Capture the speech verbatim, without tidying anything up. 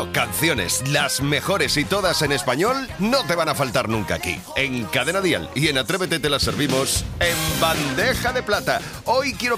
Pero canciones, las mejores y todas en español, no te van a faltar nunca aquí. En Cadena Dial y en Atrévete te las servimos en bandeja de plata. Hoy quiero